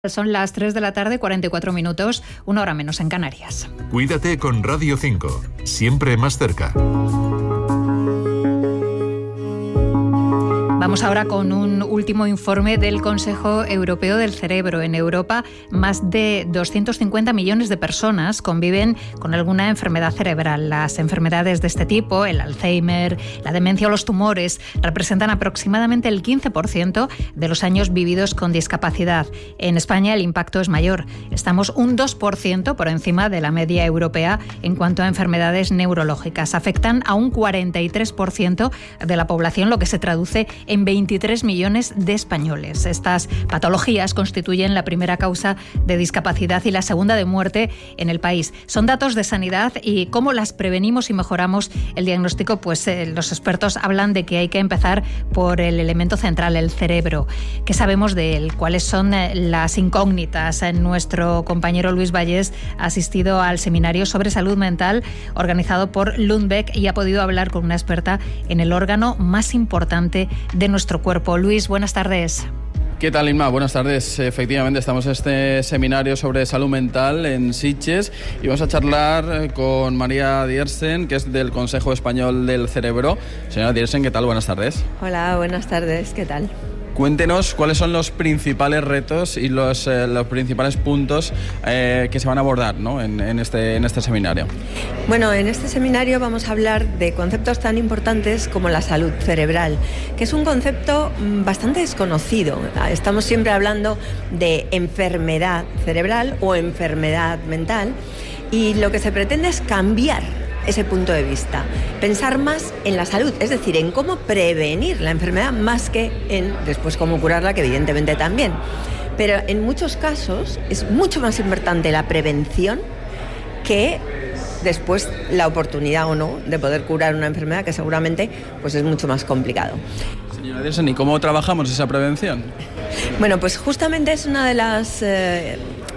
Son las 3 de la tarde, 44 minutos, una hora menos en Canarias. Cuídate con Radio 5, siempre más cerca. Vamos ahora con un último informe del Consejo Europeo del Cerebro. En Europa, más de 250 millones de personas conviven con alguna enfermedad cerebral. Las enfermedades de este tipo, el Alzheimer, la demencia o los tumores, representan aproximadamente el 15% de los años vividos con discapacidad. En España el impacto es mayor. Estamos un 2% por encima de la media europea en cuanto a enfermedades neurológicas. Afectan a un 43% de la población, lo que se traduce en 23 millones de españoles. Estas patologías constituyen la primera causa de discapacidad y la segunda de muerte en el país. Son datos de sanidad y cómo las prevenimos y mejoramos el diagnóstico, pues los expertos hablan de que hay que empezar por el elemento central, el cerebro. ¿Qué sabemos de él? ¿Cuáles son las incógnitas? Nuestro compañero Luis Vallés ha asistido al seminario sobre salud mental organizado por Lundbeck y ha podido hablar con una experta en el órgano más importante de nuestro cuerpo. Luis, buenas tardes. ¿Qué tal, Inma? Buenas tardes. Efectivamente, estamos en este seminario sobre salud mental en Sitges y vamos a charlar con María Diersen, que es del Consejo Español del Cerebro. Señora Diersen, ¿qué tal? Buenas tardes. Hola, buenas tardes. ¿Qué tal? Cuéntenos cuáles son los principales retos y los principales puntos que se van a abordar, ¿no? en este seminario. Bueno, en este seminario vamos a hablar de conceptos tan importantes como la salud cerebral, que es un concepto bastante desconocido. Estamos siempre hablando de enfermedad cerebral o enfermedad mental y lo que se pretende es cambiar ese punto de vista, pensar más en la salud, es decir, en cómo prevenir la enfermedad más que en después cómo curarla, que evidentemente también. Pero en muchos casos es mucho más importante la prevención que después la oportunidad o no de poder curar una enfermedad que seguramente pues es mucho más complicado. Señora Diersen, ¿y cómo trabajamos esa prevención? Bueno, pues justamente es una de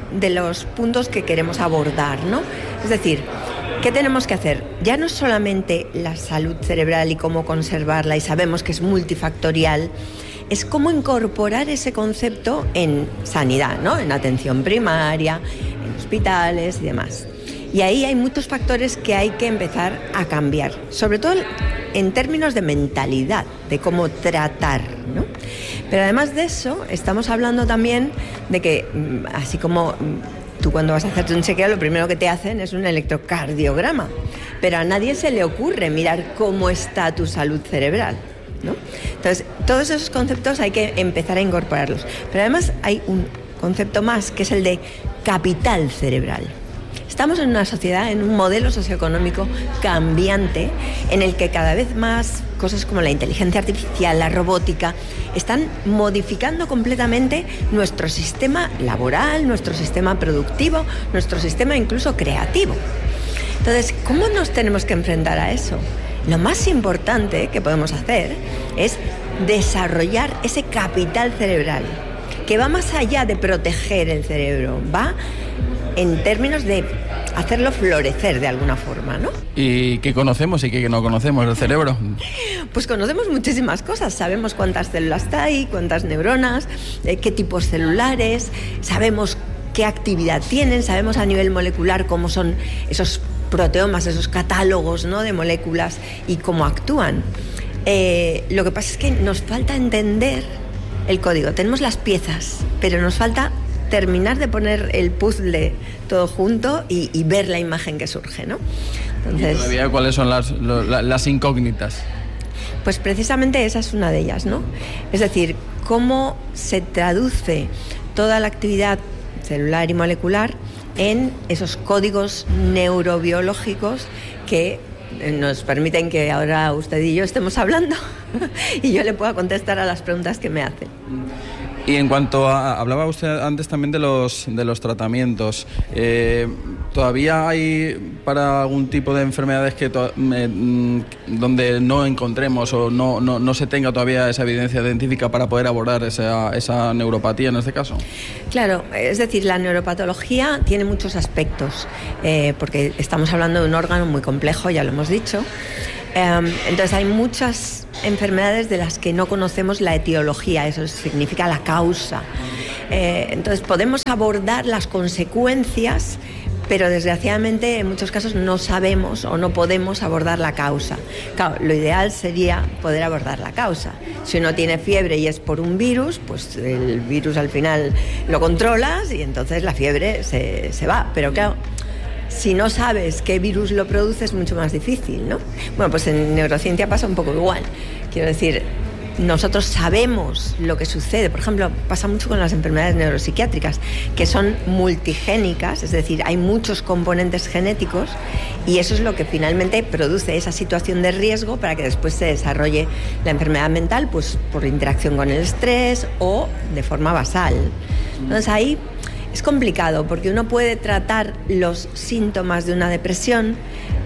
los puntos que queremos abordar, ¿no? Es decir, ¿qué tenemos que hacer? Ya no solamente la salud cerebral y cómo conservarla, y sabemos que es multifactorial, es cómo incorporar ese concepto en sanidad, ¿no? En atención primaria, en hospitales y demás. Y ahí hay muchos factores que hay que empezar a cambiar, sobre todo en términos de mentalidad, de cómo tratar, ¿no? Pero además de eso, estamos hablando también de que, así como tú cuando vas a hacerte un chequeo, lo primero que te hacen es un electrocardiograma, pero a nadie se le ocurre mirar cómo está tu salud cerebral, ¿no? Entonces, todos esos conceptos hay que empezar a incorporarlos. Pero además hay un concepto más, que es el de capital cerebral. Estamos en una sociedad, en un modelo socioeconómico cambiante, en el que cada vez más cosas como la inteligencia artificial, la robótica, están modificando completamente nuestro sistema laboral, nuestro sistema productivo, nuestro sistema incluso creativo. Entonces, ¿cómo nos tenemos que enfrentar a eso? Lo más importante que podemos hacer es desarrollar ese capital cerebral, que va más allá de proteger el cerebro, va en términos de hacerlo florecer de alguna forma, ¿no? ¿Y qué conocemos y qué no conocemos del cerebro? Pues conocemos muchísimas cosas. Sabemos cuántas células hay, cuántas neuronas, qué tipos celulares, sabemos qué actividad tienen, sabemos a nivel molecular cómo son esos proteomas, esos catálogos, ¿no?, de moléculas y cómo actúan. Lo que pasa es que nos falta entender el código. Tenemos las piezas, pero nos falta terminar de poner el puzzle todo junto y ver la imagen que surge, ¿no? Entonces, ¿y todavía cuáles son las incógnitas? Pues precisamente esa es una de ellas, ¿no? Es decir, cómo se traduce toda la actividad celular y molecular en esos códigos neurobiológicos que nos permiten que ahora usted y yo estemos hablando y yo le pueda contestar a las preguntas que me hacen. Y en cuanto a, hablaba usted antes también de los tratamientos, ¿todavía hay para algún tipo de enfermedades que donde no encontremos o no se tenga todavía esa evidencia científica para poder abordar esa neuropatía en este caso? Claro, es decir, la neuropatología tiene muchos aspectos, porque estamos hablando de un órgano muy complejo, ya lo hemos dicho. Entonces hay muchas enfermedades de las que no conocemos la etiología, eso significa la causa. Entonces podemos abordar las consecuencias, pero desgraciadamente en muchos casos no sabemos o no podemos abordar la causa. Claro, lo ideal sería poder abordar la causa. Si uno tiene fiebre y es por un virus, pues el virus al final lo controlas y entonces la fiebre se va. Pero claro, si no sabes qué virus lo produce es mucho más difícil, ¿no? Bueno, pues en neurociencia pasa un poco igual. Quiero decir, nosotros sabemos lo que sucede. Por ejemplo, pasa mucho con las enfermedades neuropsiquiátricas, que son multigénicas, es decir, hay muchos componentes genéticos y eso es lo que finalmente produce esa situación de riesgo para que después se desarrolle la enfermedad mental, pues por interacción con el estrés o de forma basal. Entonces ahí es complicado porque uno puede tratar los síntomas de una depresión,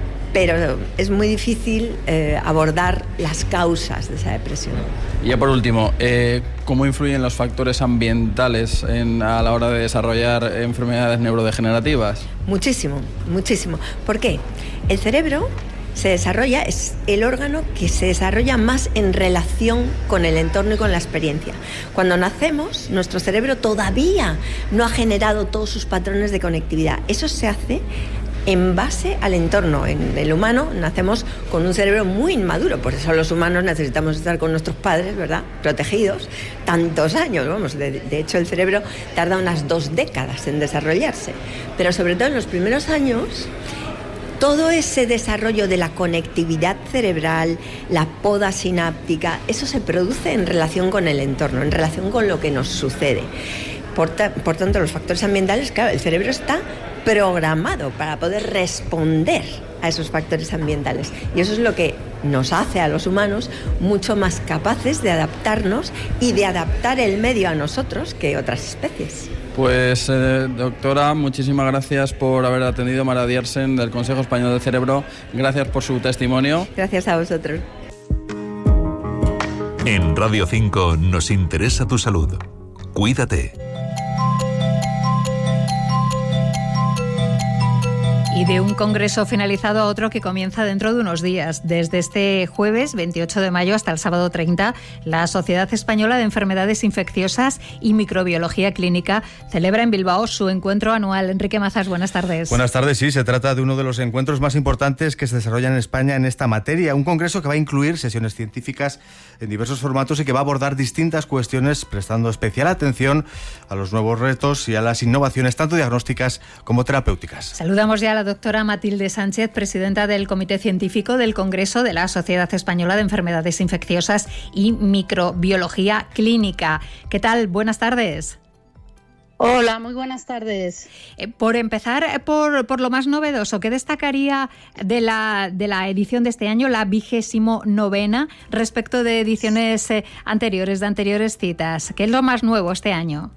pero es muy difícil abordar las causas de esa depresión. Y ya por último, ¿cómo influyen los factores ambientales a la hora de desarrollar enfermedades neurodegenerativas? Muchísimo, muchísimo. ¿Por qué? El cerebro se desarrolla, es el órgano que se desarrolla más en relación con el entorno y con la experiencia. Cuando nacemos, nuestro cerebro todavía no ha generado todos sus patrones de conectividad. Eso se hace en base al entorno. En el humano nacemos con un cerebro muy inmaduro, por eso los humanos necesitamos estar con nuestros padres, ¿verdad?, protegidos tantos años. Vamos, de hecho el cerebro tarda unas 2 décadas en desarrollarse, pero sobre todo en los primeros años todo ese desarrollo de la conectividad cerebral, la poda sináptica, eso se produce en relación con el entorno, en relación con lo que nos sucede. Por tanto, los factores ambientales, claro, el cerebro está programado para poder responder a esos factores ambientales. Y eso es lo que nos hace a los humanos mucho más capaces de adaptarnos y de adaptar el medio a nosotros que otras especies. Pues, doctora, muchísimas gracias por haber atendido. Mara Diersen, del Consejo Español del Cerebro. Gracias por su testimonio. Gracias a vosotros. En Radio 5 nos interesa tu salud. Cuídate. Y de un congreso finalizado a otro que comienza dentro de unos días. Desde este jueves 28 de mayo hasta el sábado 30, la Sociedad Española de Enfermedades Infecciosas y Microbiología Clínica celebra en Bilbao su encuentro anual. Enrique Mazas, buenas tardes. Buenas tardes, sí, se trata de uno de los encuentros más importantes que se desarrollan en España en esta materia. Un congreso que va a incluir sesiones científicas en diversos formatos y que va a abordar distintas cuestiones, prestando especial atención a los nuevos retos y a las innovaciones tanto diagnósticas como terapéuticas. Saludamos ya a la doctora Matilde Sánchez, presidenta del Comité Científico del Congreso de la Sociedad Española de Enfermedades Infecciosas y Microbiología Clínica. ¿Qué tal? Buenas tardes. Hola, muy buenas tardes. Por empezar, por lo más novedoso, ¿qué destacaría de la edición de este año, la 29ª, respecto de ediciones anteriores, de anteriores citas? ¿Qué es lo más nuevo este año?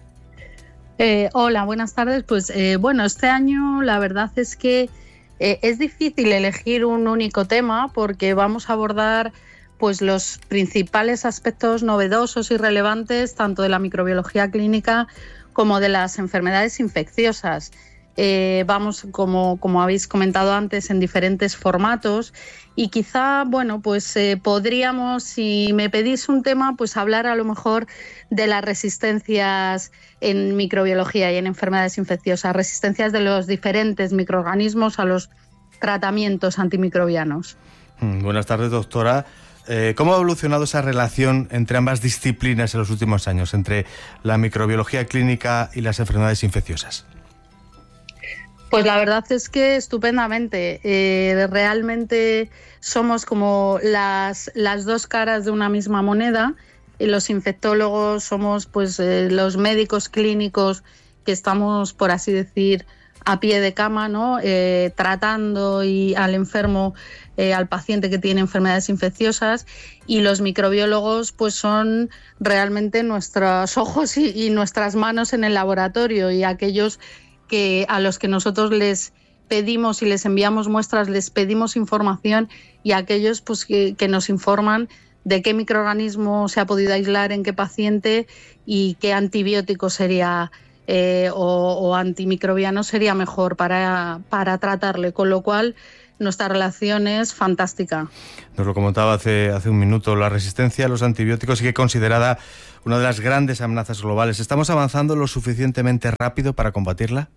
Hola, buenas tardes. Pues bueno, este año la verdad es que es difícil elegir un único tema porque vamos a abordar pues los principales aspectos novedosos y relevantes tanto de la microbiología clínica como de las enfermedades infecciosas. Vamos, como habéis comentado antes, en diferentes formatos y quizá, bueno, pues podríamos, si me pedís un tema, pues hablar a lo mejor de las resistencias en microbiología y en enfermedades infecciosas, resistencias de los diferentes microorganismos a los tratamientos antimicrobianos. Buenas tardes, doctora. ¿Cómo ha evolucionado esa relación entre ambas disciplinas en los últimos años, entre la microbiología clínica y las enfermedades infecciosas? Pues la verdad es que estupendamente. Realmente somos como las dos caras de una misma moneda. Los infectólogos somos pues los médicos clínicos que estamos, por así decir, a pie de cama, ¿no? Tratando al enfermo, al paciente que tiene enfermedades infecciosas, y los microbiólogos pues son realmente nuestros ojos y nuestras manos en el laboratorio, y aquellos a los que nosotros les pedimos y les enviamos muestras, les pedimos información, y aquellos pues que nos informan de qué microorganismo se ha podido aislar en qué paciente y qué antibiótico sería o antimicrobiano sería mejor para tratarle. Con lo cual nuestra relación es fantástica. Nos lo comentaba hace un minuto, la resistencia a los antibióticos sigue considerada una de las grandes amenazas globales. ¿Estamos avanzando lo suficientemente rápido para combatirla?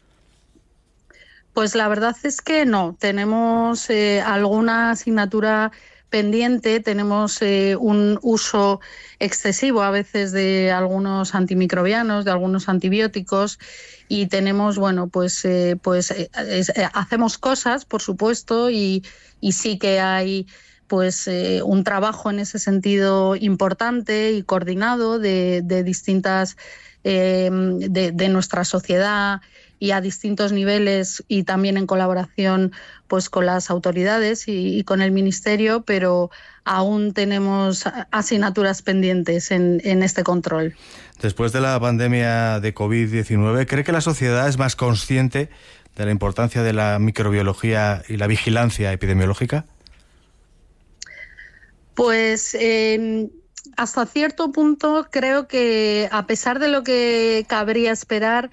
Pues la verdad es que no. Tenemos alguna asignatura pendiente, tenemos un uso excesivo a veces de algunos antimicrobianos, de algunos antibióticos, y tenemos, hacemos cosas, por supuesto, y sí que hay un trabajo en ese sentido importante y coordinado de distintas de nuestra sociedad y a distintos niveles, y también en colaboración con las autoridades y con el Ministerio, pero aún tenemos asignaturas pendientes en este control. Después de la pandemia de COVID-19, ¿cree que la sociedad es más consciente de la importancia de la microbiología y la vigilancia epidemiológica? Pues hasta cierto punto creo que, a pesar de lo que cabría esperar,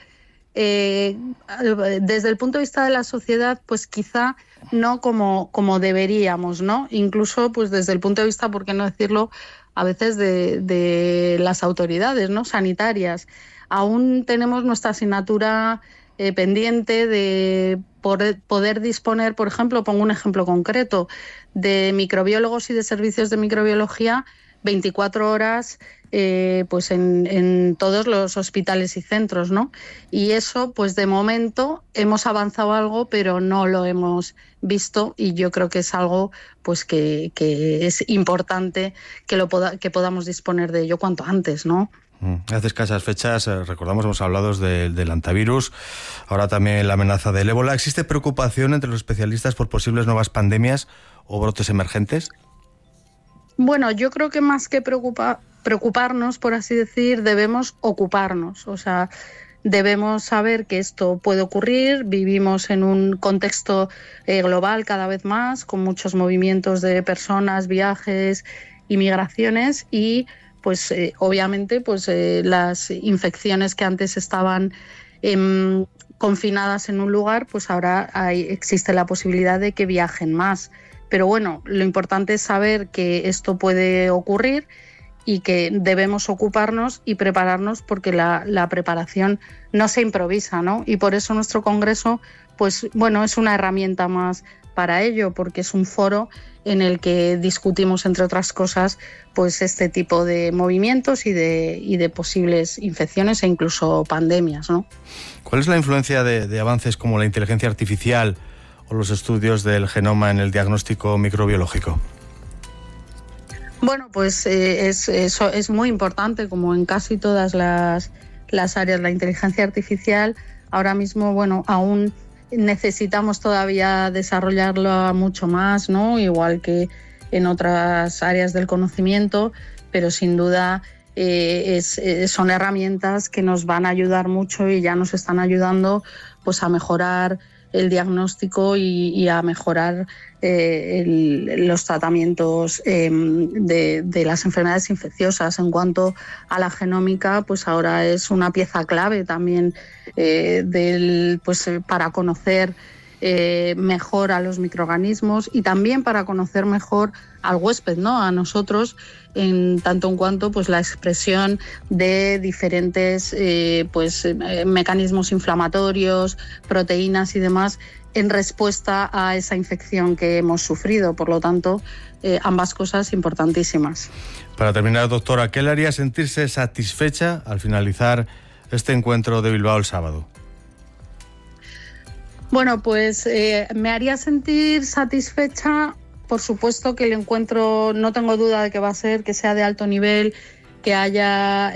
desde el punto de vista de la sociedad, pues quizá no como deberíamos, ¿no? Incluso desde el punto de vista, por qué no decirlo, a veces de las autoridades, ¿no?, sanitarias. Aún tenemos nuestra asignatura pendiente de poder disponer, por ejemplo, pongo un ejemplo concreto, de microbiólogos y de servicios de microbiología 24 horas en todos los hospitales y centros, ¿no? Y eso, de momento hemos avanzado algo, pero no lo hemos visto, y yo creo que es algo que es importante que podamos disponer de ello cuanto antes, ¿no? Hace escasas fechas, recordamos, hemos hablado del antivirus, ahora también la amenaza del ébola. ¿Existe preocupación entre los especialistas por posibles nuevas pandemias o brotes emergentes? Bueno, yo creo que más que preocuparnos, por así decir, debemos ocuparnos. O sea, debemos saber que esto puede ocurrir. Vivimos en un contexto global cada vez más, con muchos movimientos de personas, viajes y migraciones, y obviamente las infecciones que antes estaban confinadas en un lugar, ahora existe la posibilidad de que viajen más. Pero bueno, lo importante es saber que esto puede ocurrir y que debemos ocuparnos y prepararnos, porque la preparación no se improvisa, ¿no? Y por eso nuestro congreso, es una herramienta más para ello, porque es un foro en el que discutimos, entre otras cosas, este tipo de movimientos y de posibles infecciones e incluso pandemias, ¿no? ¿Cuál es la influencia de avances como la inteligencia artificial o los estudios del genoma en el diagnóstico microbiológico? Bueno, eso es muy importante, como en casi todas las áreas. La inteligencia artificial ahora mismo, aún necesitamos todavía desarrollarla mucho más, ¿no? Igual que en otras áreas del conocimiento, pero sin duda son herramientas que nos van a ayudar mucho y ya nos están ayudando a mejorar el diagnóstico y a mejorar los tratamientos de las enfermedades infecciosas. En cuanto a la genómica, ahora es una pieza clave también para conocer mejor a los microorganismos y también para conocer mejor al huésped, ¿no?, a nosotros, en tanto en cuanto la expresión de diferentes mecanismos inflamatorios, proteínas y demás en respuesta a esa infección que hemos sufrido. Por lo tanto, ambas cosas importantísimas. Para terminar, doctora, ¿qué le haría sentirse satisfecha al finalizar este encuentro de Bilbao el sábado? Bueno, me haría sentir satisfecha, por supuesto, que el encuentro, no tengo duda de que sea de alto nivel, que haya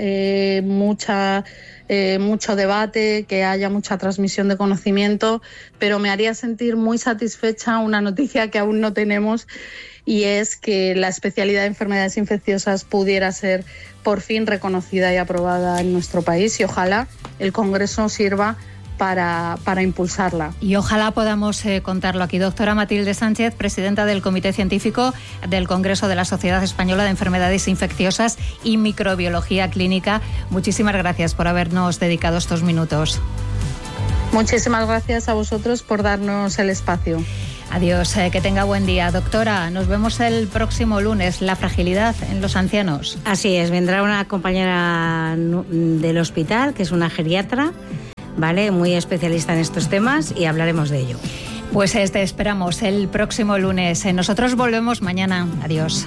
mucho debate, que haya mucha transmisión de conocimiento, pero me haría sentir muy satisfecha una noticia que aún no tenemos, y es que la especialidad de enfermedades infecciosas pudiera ser por fin reconocida y aprobada en nuestro país, y ojalá el Congreso sirva para impulsarla. Y ojalá podamos contarlo aquí. Doctora Matilde Sánchez, presidenta del Comité Científico del Congreso de la Sociedad Española de Enfermedades Infecciosas y Microbiología Clínica, muchísimas gracias por habernos dedicado estos minutos. Muchísimas gracias a vosotros por darnos el espacio. Adiós, que tenga buen día. Doctora, nos vemos el próximo lunes. La fragilidad en los ancianos. Así es, vendrá una compañera del hospital, que es una geriatra, ¿vale? Muy especialista en estos temas, y hablaremos de ello. Pues te esperamos el próximo lunes. Nosotros volvemos mañana. Adiós.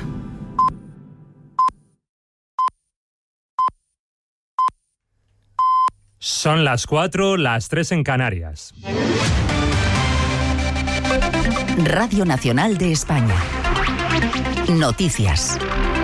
Son las 4, las 3 en Canarias. Radio Nacional de España. Noticias.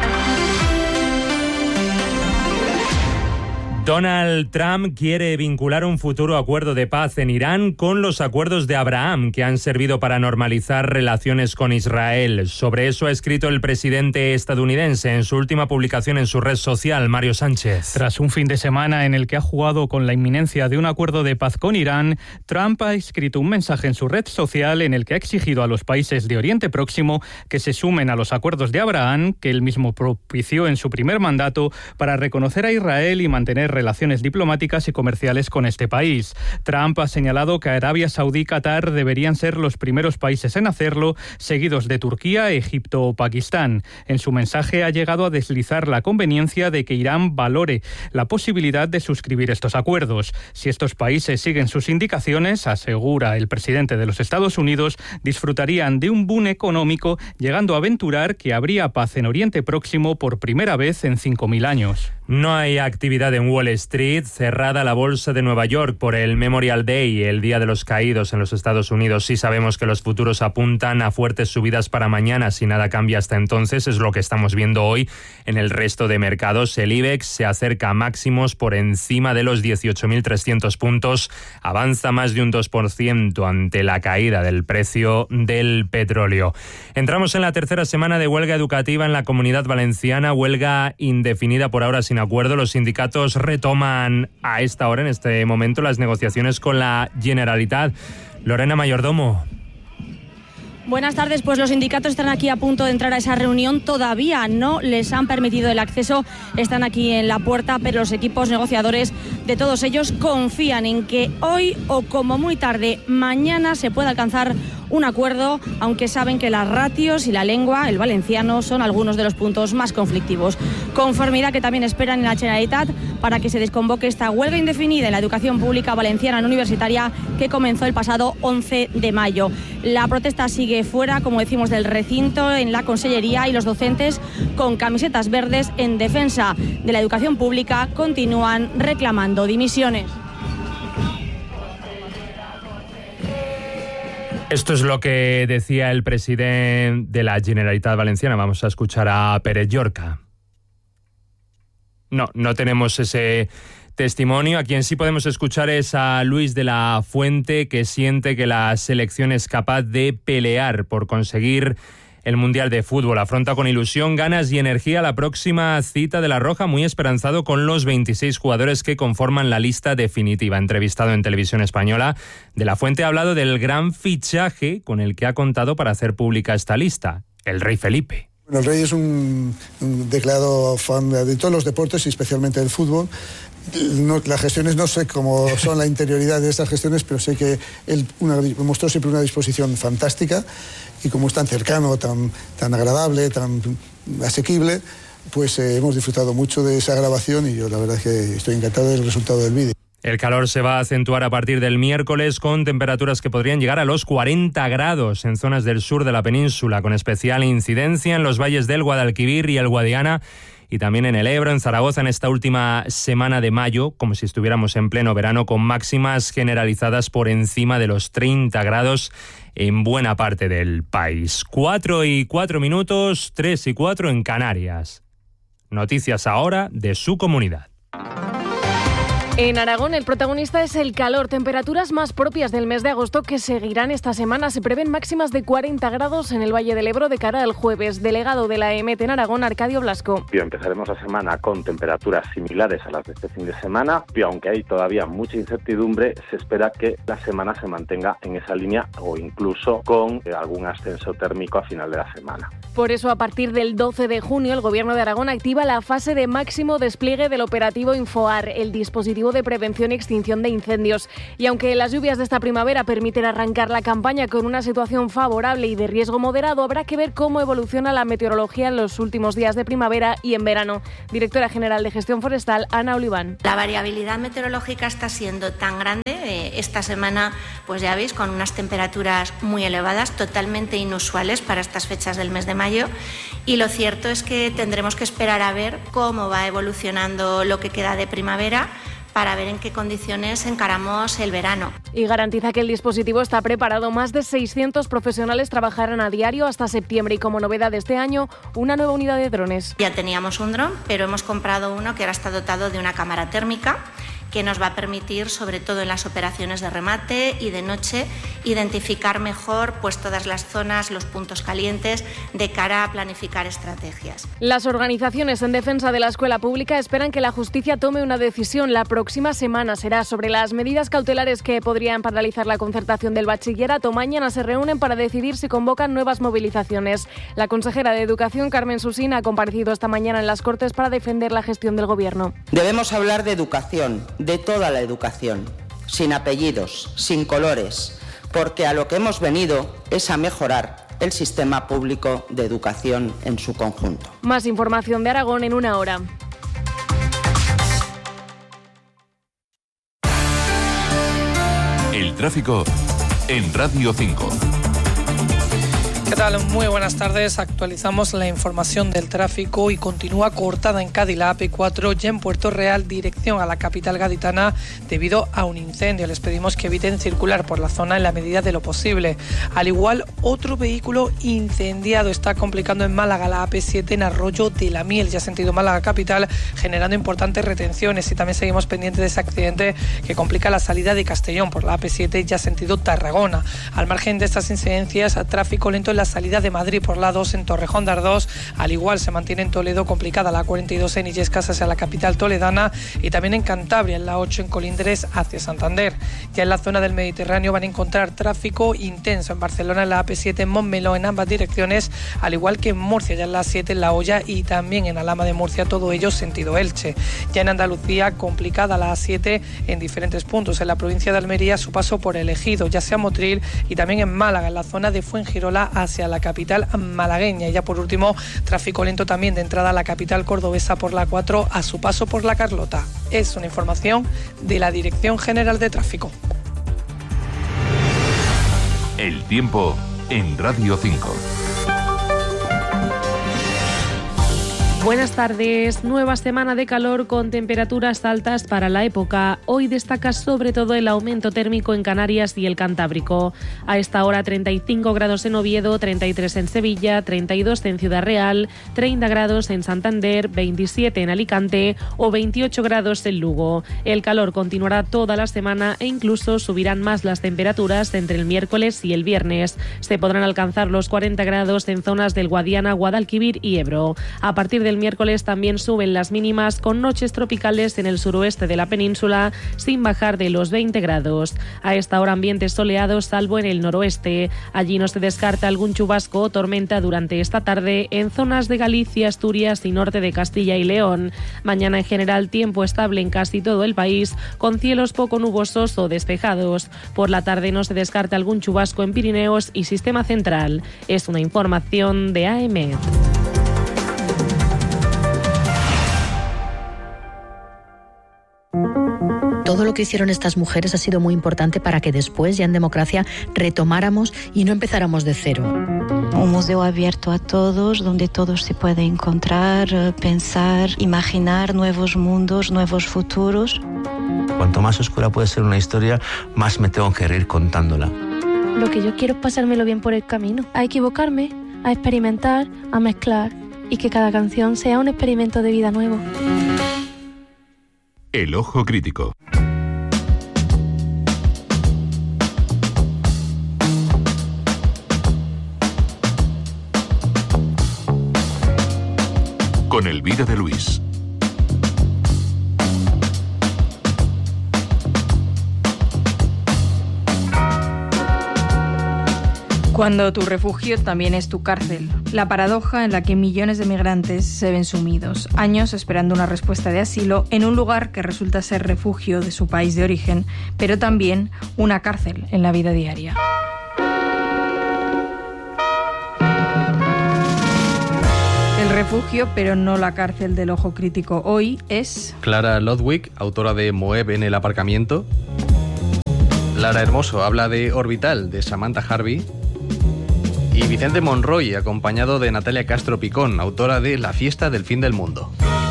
Donald Trump quiere vincular un futuro acuerdo de paz en Irán con los acuerdos de Abraham, que han servido para normalizar relaciones con Israel. Sobre eso ha escrito el presidente estadounidense en su última publicación en su red social, Mario Sánchez. Tras un fin de semana en el que ha jugado con la inminencia de un acuerdo de paz con Irán, Trump ha escrito un mensaje en su red social en el que ha exigido a los países de Oriente Próximo que se sumen a los acuerdos de Abraham, que él mismo propició en su primer mandato, para reconocer a Israel y mantener relaciones diplomáticas y comerciales con este país. Trump ha señalado que Arabia Saudí y Qatar deberían ser los primeros países en hacerlo, seguidos de Turquía, Egipto o Pakistán. En su mensaje ha llegado a deslizar la conveniencia de que Irán valore la posibilidad de suscribir estos acuerdos. Si estos países siguen sus indicaciones, asegura el presidente de los Estados Unidos, disfrutarían de un boom económico, llegando a aventurar que habría paz en Oriente Próximo por primera vez en 5.000 años. No hay actividad en Wall Street, cerrada la bolsa de Nueva York por el Memorial Day, el Día de los Caídos en los Estados Unidos. Sí sabemos que los futuros apuntan a fuertes subidas para mañana, si nada cambia hasta entonces, es lo que estamos viendo hoy en el resto de mercados. El IBEX se acerca a máximos por encima de los 18.300 puntos, avanza más de un 2% ante la caída del precio del petróleo. Entramos en la tercera semana de huelga educativa en la Comunidad Valenciana, huelga indefinida por ahora sin acuerdo. Los sindicatos retoman a esta hora, en este momento, las negociaciones con la Generalitat. Lorena Mayordomo. Buenas tardes, pues los sindicatos están aquí a punto de entrar a esa reunión, todavía no les han permitido el acceso, están aquí en la puerta, pero los equipos negociadores de todos ellos confían en que hoy o como muy tarde mañana se pueda alcanzar un acuerdo, aunque saben que las ratios y la lengua, el valenciano, son algunos de los puntos más conflictivos. Conformidad que también esperan en la Generalitat para que se desconvoque esta huelga indefinida en la educación pública valenciana no universitaria que comenzó el pasado 11 de mayo. La protesta sigue fuera, como decimos, del recinto, en la Consellería, y los docentes con camisetas verdes en defensa de la educación pública continúan reclamando dimisiones. Esto es lo que decía el presidente de la Generalitat Valenciana. Vamos a escuchar a Pérez Llorca. No tenemos ese testimonio. A quien sí podemos escuchar es a Luis de la Fuente, que siente que la selección es capaz de pelear por conseguir el Mundial de Fútbol. Afronta con ilusión, ganas y energía la próxima cita de La Roja, muy esperanzado con los 26 jugadores que conforman la lista definitiva. Entrevistado en Televisión Española, de la Fuente ha hablado del gran fichaje con el que ha contado para hacer pública esta lista, el Rey Felipe. Bueno, el Rey es un declarado fan de todos los deportes y especialmente del fútbol. Las gestiones, no sé cómo son la interioridad de estas gestiones, pero sé que él mostró siempre una disposición fantástica, y como es tan cercano, tan agradable, tan asequible, pues hemos disfrutado mucho de esa grabación, y yo la verdad es que estoy encantado del resultado del vídeo. El calor se va a acentuar a partir del miércoles, con temperaturas que podrían llegar a los 40 grados en zonas del sur de la península, con especial incidencia en los valles del Guadalquivir y el Guadiana, y también en el Ebro, en Zaragoza, en esta última semana de mayo, como si estuviéramos en pleno verano, con máximas generalizadas por encima de los 30 grados en buena parte del país. 4:04, 3:04 en Canarias. Noticias ahora de su comunidad. En Aragón el protagonista es el calor, temperaturas más propias del mes de agosto que seguirán esta semana. Se prevén máximas de 40 grados en el Valle del Ebro de cara al jueves. Delegado de la EMET en Aragón, Arcadio Blasco. Empezaremos la semana con temperaturas similares a las de este fin de semana, y aunque hay todavía mucha incertidumbre, se espera que la semana se mantenga en esa línea o incluso con algún ascenso térmico a final de la semana. Por eso, a partir del 12 de junio, el Gobierno de Aragón activa la fase de máximo despliegue del operativo Infoar, el dispositivo operativo de prevención y extinción de incendios. Y aunque las lluvias de esta primavera permiten arrancar la campaña con una situación favorable y de riesgo moderado, habrá que ver cómo evoluciona la meteorología en los últimos días de primavera y en verano. Directora General de Gestión Forestal, Ana Oliván. La variabilidad meteorológica está siendo tan grande esta semana, pues ya veis, con unas temperaturas muy elevadas, totalmente inusuales para estas fechas del mes de mayo, y lo cierto es que tendremos que esperar a ver cómo va evolucionando lo que queda de primavera para ver en qué condiciones encaramos el verano. Y garantiza que el dispositivo está preparado. Más de 600 profesionales trabajarán a diario hasta septiembre y, como novedad de este año, una nueva unidad de drones. Ya teníamos un dron, pero hemos comprado uno que ahora está dotado de una cámara térmica que nos va a permitir, sobre todo en las operaciones de remate y de noche, identificar mejor pues todas las zonas, los puntos calientes, de cara a planificar estrategias. Las organizaciones en defensa de la escuela pública esperan que la justicia tome una decisión la próxima semana. Será sobre las medidas cautelares que podrían paralizar la concertación del bachillerato. Mañana se reúnen para decidir si convocan nuevas movilizaciones. La consejera de Educación, Carmen Susín, ha comparecido esta mañana en las Cortes para defender la gestión del Gobierno. Debemos hablar de educación, de toda la educación, sin apellidos, sin colores, porque a lo que hemos venido es a mejorar el sistema público de educación en su conjunto. Más información de Aragón en una hora. El tráfico en Radio 5. ¿Qué tal? Muy buenas tardes. Actualizamos la información del tráfico y continúa cortada en Cádiz la AP4 ya en Puerto Real, dirección a la capital gaditana, debido a un incendio. Les pedimos que eviten circular por la zona en la medida de lo posible. Al igual, otro vehículo incendiado está complicando en Málaga la AP7 en Arroyo de la Miel, ya sentido Málaga capital, generando importantes retenciones. Y también seguimos pendientes de ese accidente que complica la salida de Castellón por la AP7 ya sentido Tarragona. Al margen de estas incidencias, tráfico lento en la salida de Madrid por la 2 en Torrejón de Ardoz. Al igual se mantiene en Toledo complicada la 42 en Illescas hacia la capital toledana, y también en Cantabria en la 8 en Colindres hacia Santander. Ya en la zona del Mediterráneo van a encontrar tráfico intenso en Barcelona en la AP7 en Montmeló en ambas direcciones, al igual que en Murcia ya en la 7 en La Hoya y también en Alhama de Murcia, todo ello sentido Elche. Ya en Andalucía complicada la A7 en diferentes puntos. En la provincia de Almería su paso por El Ejido, ya sea Motril, y también en Málaga en la zona de Fuengirola hacia la capital malagueña. Y ya por último, tráfico lento también de entrada a la capital cordobesa por la 4 a su paso por la Carlota. Es una información de la Dirección General de Tráfico. El tiempo en Radio 5. Buenas tardes. Nueva semana de calor con temperaturas altas para la época. Hoy destaca sobre todo el aumento térmico en Canarias y el Cantábrico. A esta hora 35 grados en Oviedo, 33 en Sevilla, 32 en Ciudad Real, 30 grados en Santander, 27 en Alicante o 28 grados en Lugo. El calor continuará toda la semana e incluso subirán más las temperaturas entre el miércoles y el viernes. Se podrán alcanzar los 40 grados en zonas del Guadiana, Guadalquivir y Ebro. A partir del miércoles también suben las mínimas, con noches tropicales en el suroeste de la península sin bajar de los 20 grados. A esta hora ambiente soleado salvo en el noroeste. Allí no se descarta algún chubasco o tormenta durante esta tarde en zonas de Galicia, Asturias y norte de Castilla y León. Mañana en general tiempo estable en casi todo el país, con cielos poco nubosos o despejados. Por la tarde no se descarta algún chubasco en Pirineos y Sistema Central. Es una información de AEMET. Todo lo que hicieron estas mujeres ha sido muy importante para que después, ya en democracia, retomáramos y no empezáramos de cero. Un museo abierto a todos, donde todos se pueden encontrar, pensar, imaginar nuevos mundos, nuevos futuros. Cuanto más oscura puede ser una historia, más me tengo que reír contándola. Lo que yo quiero es pasármelo bien por el camino, a equivocarme, a experimentar, a mezclar, y que cada canción sea un experimento de vida nuevo. El ojo crítico. Con Elvira de Luis. Cuando tu refugio también es tu cárcel. La paradoja en la que millones de migrantes se ven sumidos, años esperando una respuesta de asilo en un lugar que resulta ser refugio de su país de origen, pero también una cárcel en la vida diaria. El refugio, pero no la cárcel del ojo crítico hoy, es... Clara Lodwick, autora de Moeb en el aparcamiento. Lara Hermoso habla de Orbital, de Samantha Harvey. Y Vicente Monroy, acompañado de Natalia Castro Picón, autora de La fiesta del fin del mundo.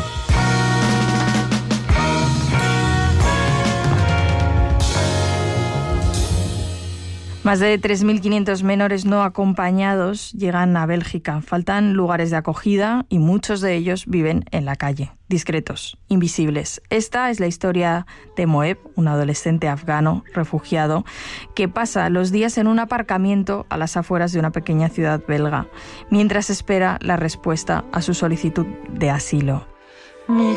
Más de 3.500 menores no acompañados llegan a Bélgica. Faltan lugares de acogida y muchos de ellos viven en la calle, discretos, invisibles. Esta es la historia de Moeb, un adolescente afgano refugiado que pasa los días en un aparcamiento a las afueras de una pequeña ciudad belga, mientras espera la respuesta a su solicitud de asilo.